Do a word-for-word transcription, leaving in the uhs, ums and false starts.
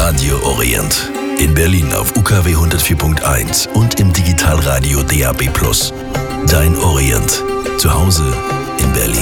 Radio Orient. In Berlin auf U K W hundertvier Punkt eins und im Digitalradio D A B plus. Dein Orient. Zu Hause in Berlin.